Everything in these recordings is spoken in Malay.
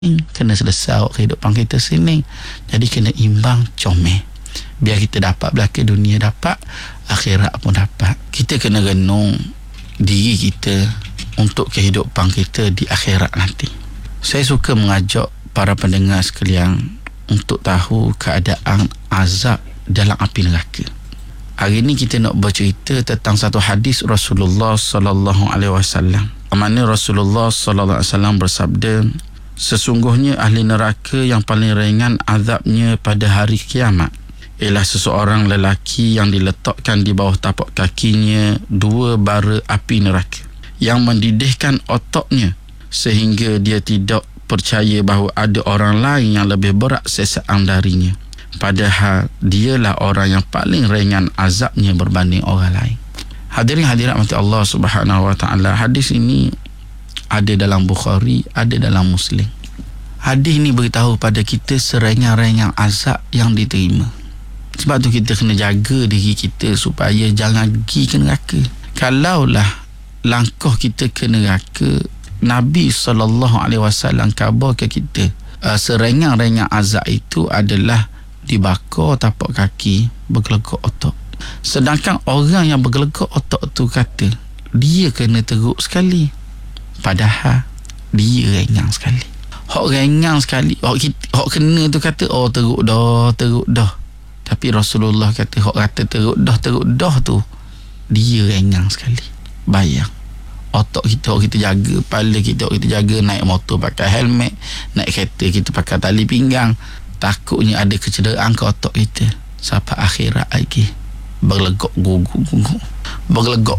kena selesai kehidupan kita sini. Jadi kena imbang comel, biar kita dapat belaka dunia, dapat akhirat pun dapat. Kita kena renung diri kita untuk kehidupan kita di akhirat nanti. Saya suka mengajak para pendengar sekalian untuk tahu keadaan azab dalam api neraka. Hari ini kita nak bercerita tentang satu hadis Rasulullah sallallahu alaihi wasallam. Mana Rasulullah sallallahu alaihi wasallam bersabda, sesungguhnya ahli neraka yang paling ringan azabnya pada hari kiamat ialah seseorang lelaki yang diletakkan di bawah tapak kakinya 2 bara api neraka yang mendidihkan otaknya sehingga dia tidak percaya bahawa ada orang lain yang lebih berat siksaan darinya, padahal dialah orang yang paling ringan azabnya berbanding orang lain. Hadirin hadirat mati Allah Subhanahu wa taala, hadis ini ada dalam Bukhari, ada dalam Muslim. Hadis ini beritahu pada kita seringan-ringan azab yang diterima. Sebab tu kita kena jaga diri kita supaya jangan pergi ke neraka. Kalaulah langkah kita ke neraka, Nabi SAW khabar ke kita, seringan-ringan azab itu adalah dibakar tapak kaki, bergelegak otak. Sedangkan orang yang bergelegak otak tu kata dia kena teruk sekali, padahal dia ringan sekali. Hak ringan sekali, hak kena tu kata teruk dah. Tapi Rasulullah kata hak kata teruk dah tu dia ringan sekali. Bayang otak kita, kita jaga, kepala kita jaga, naik motor pakai helmet, naik kereta kita pakai tali pinggang, takutnya ada kecederaan ke otak kita. Sampai akhirat lagi berlegak gugu, berlegak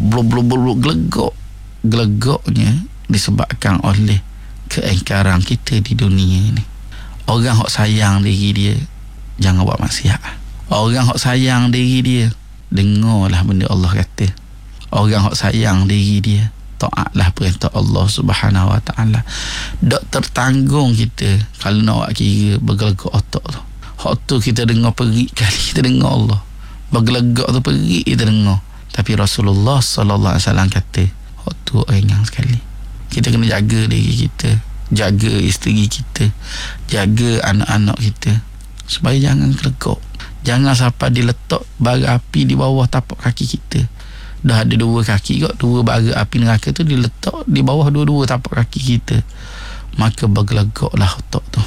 gelegaknya disebabkan oleh keingkaran kita di dunia ni. Orang hak sayang diri dia jangan buat maksiat. Orang hak sayang diri dia dengarlah benda Allah kata. Orang hak sayang diri dia taatlah perintah Allah Subhanahu wa taala. Dok tertanggung kita kalau nak kira bergelegak otak tu. Hak tu kita dengar perik kali, kita dengar Allah bergelegak tu perik kita dengar. Tapi Rasulullah sallallahu alaihi wasallam kata hak tu ringan sekali. Kita kena jaga diri kita, jaga isteri kita, jaga anak-anak kita supaya jangan gelegak. Jangan sampai diletak bara api di bawah tapak kaki kita. Dah ada 2 kaki kot, 2 bara api neraka tu diletak di bawah 2 tapak kaki kita, maka bergelegaklah otak tu.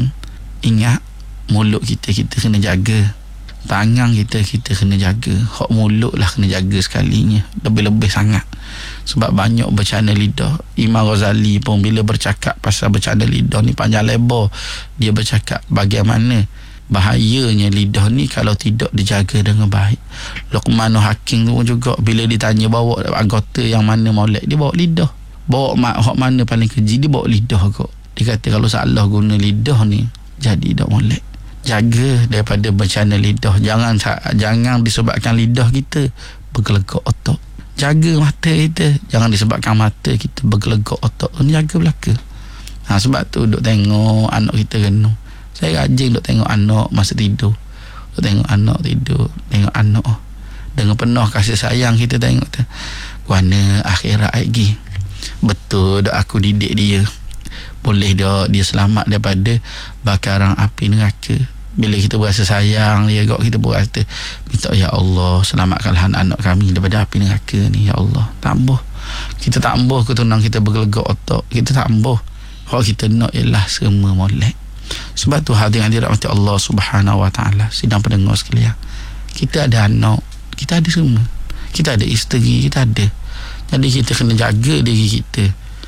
Ingat, mulut kita kena jaga, tangan kita kena jaga. Hak mulut lah kena jaga sekalinya, lebih-lebih sangat. Sebab banyak bercanda lidah. Imam Ghazali pun bila bercakap pasal bercanda lidah ni panjang lebar. Dia bercakap bagaimana bahayanya lidah ni kalau tidak dijaga dengan baik. Luqman Hakim tu juga bila ditanya bawa anggota yang mana molek, dia bawa lidah. Bawa hak mana paling keji, dia bawa lidah kot. Dia kata kalau salah guna lidah ni jadi tak molek. Jaga daripada bencana lidah. Jangan disebabkan lidah kita bergelegak otak. Jaga mata kita, jangan disebabkan mata kita bergelegak otak. Jaga belaka. Sebab tu duk tengok anak kita renung. Saya rajin duk tengok anak masa tidur. Duk tengok anak tidur, tengok anak dengan penuh kasih sayang kita tengok tu. Warna akhirat lagi. Betul dak aku didik dia. Boleh dia selamat daripada bakaran api neraka. Bila kita berasa sayang dia, kita berasa minta ya Allah selamatkanlah anak kami daripada api neraka ni ya Allah. Tambah kita tambah keturunan kita bergelegak otak, kita tambah. Hak kita nak ialah semua molek. Sebab tu hadirin dirahmati Allah Subhanahu wa taala, sidang pendengar sekalian, kita ada anak, kita ada semua, kita ada isteri, kita ada. Jadi kita kena jaga diri kita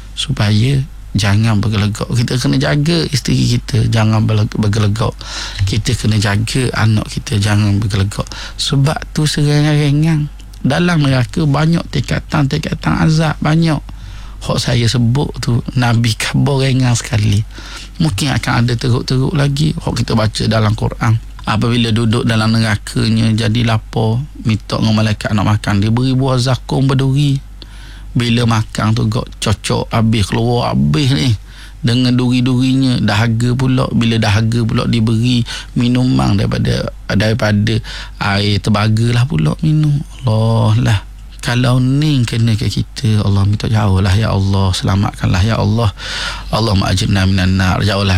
supaya jangan bergelegak. Kita kena jaga isteri kita jangan bergelegak. Kita kena jaga anak kita jangan bergelegak. Sebab tu seringan-ringan dalam neraka banyak tingkatan azab, banyak. Hak saya sebut tu Nabi khabar ringan sekali. Mungkin akan ada teruk-teruk lagi hak kita baca dalam Quran. Apabila duduk dalam nerakanya jadi lapar, minta dengan malaikat nak makan, dia beri buah zakum berduri. Bila makan tu cocok habis, keluar habis ni dengan duri-durinya. Dahaga pula, bila dahaga pula diberi minuman daripada air terbagalah pula minum. Allah lah, Kalau ni kena ke kita, Allah minta jauhlah ya Allah, selamatkanlah ya Allah. Allahumma ajirna minan nar, jauhlah